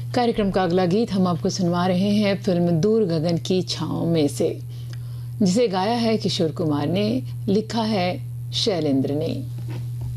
कार्यक्रम का अगला गीत हम आपको सुनवा रहे हैं फिल्म दूर गगन की छांव में से, जिसे गाया है किशोर कुमार ने, लिखा है शैलेंद्र ने।